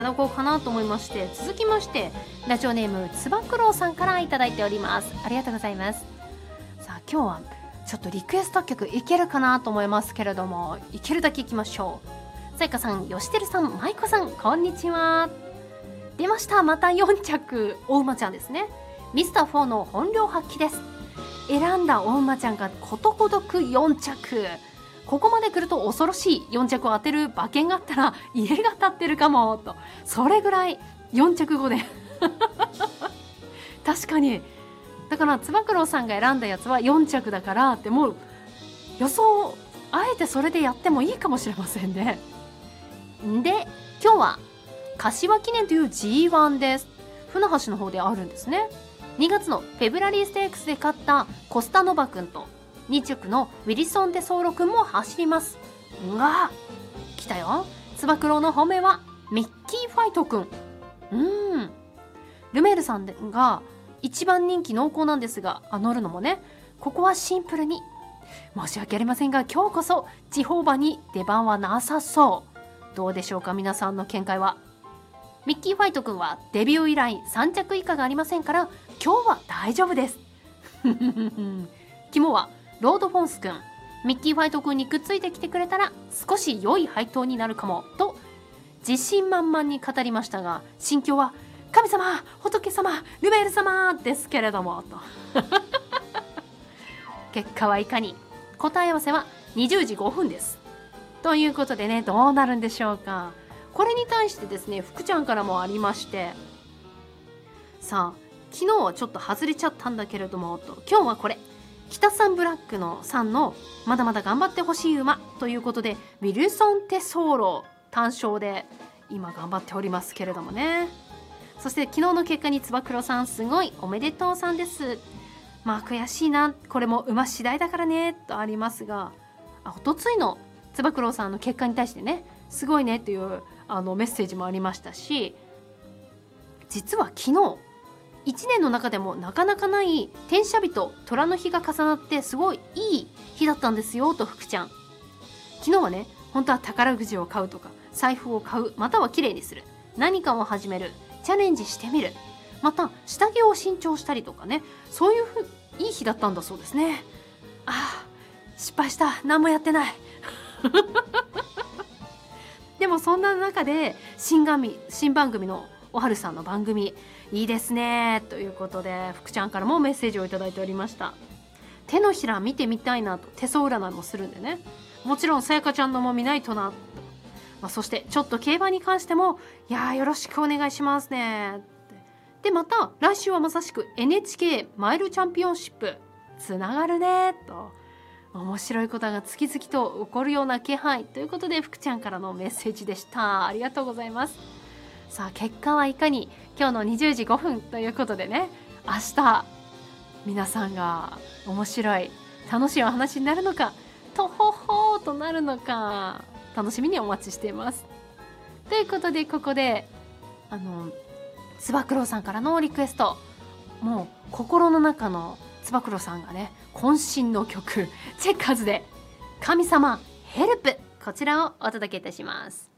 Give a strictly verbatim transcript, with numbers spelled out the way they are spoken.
ただこうかなと思いまして、続きましてラジオネームつば九郎さんからいただいております。ありがとうございます。さあ今日はちょっとリクエスト曲いけるかなと思いますけれども、いけるだけいきましょう。さやかさん、よしてるさん、まいこさん、こんにちは。出ました、またよん着、お馬ちゃんですね。ミスターフォーの本領発揮です。選んだお馬ちゃんがことごとくよん着。ここまで来ると恐ろしい。よん着を当てる馬券があったら家が建ってるかもと、それぐらいよん着後で確かに、だからつば九郎さんが選んだやつはよん着だからって、もう予想あえてそれでやってもいいかもしれませんね。で今日は柏記念という ジーワン です。船橋の方であるんですね。にがつのフェブラリーステークスで勝ったコスタノバ君とに着のウィリソン・デソーロ君も走ります。が来たよ、つば九郎の本命はミッキー・ファイト君。うんルメールさんが一番人気濃厚なんですが、あ乗るのもね、ここはシンプルに申し訳ありませんが、今日こそ地方馬に出番はなさそう。どうでしょうか、皆さんの見解は。ミッキー・ファイト君はデビュー以来さん着以下がありませんから、今日は大丈夫です肝はロードフォンス君、ミッキー・ファイト君にくっついてきてくれたら少し良い配当になるかもと自信満々に語りましたが、心境は神様、仏様、ルメール様ですけれどもと結果はいかに。答え合わせはにじゅうじごふんです。ということでね、どうなるんでしょうか。これに対してですね、福ちゃんからもありまして、さあ昨日はちょっと外れちゃったんだけれどもと、今日はこれ北サンブラックのさんのまだまだ頑張ってほしい馬ということで、ウィルソン・テソーロ単勝で今頑張っておりますけれどもね。そして昨日の結果につば九郎さん、すごいおめでとうさんです。まあ悔しいな、これも馬次第だからねとありますが、あおとついのつば九郎さんの結果に対してね、すごいねというあのメッセージもありましたし、実は昨日いちねんの中でもなかなかない天赦日と虎の日が重なってすごいいい日だったんですよと福ちゃん。昨日はね、本当は宝くじを買うとか財布を買う、またはきれいにする、何かを始める、チャレンジしてみる、また下着を新調したりとかね、そういうふいい日だったんだそうですね。ああ失敗した、何もやってないでもそんな中で新番新番組のおはるさんの番組いいですねということで、福ちゃんからもメッセージをいただいておりました。手のひら見てみたいなと、手相占いもするんでね、もちろんさやかちゃんのも見ないとなと、まあ、そしてちょっと競馬に関してもいやーよろしくお願いしますね。でまた来週はまさしく エヌエイチケー マイルチャンピオンシップつながるねと、面白いことが次々と起こるような気配ということで、福ちゃんからのメッセージでした。ありがとうございます。さあ結果はいかに。今日のにじゅうじごふんということでね、明日皆さんが面白い楽しいお話になるのか、とほほーとなるのか、楽しみにお待ちしています。ということで、ここであのつば九郎さんからのリクエスト、もう心の中のつば九郎さんがね、渾身の曲チェッカーズで神様ヘルプ、こちらをお届けいたします。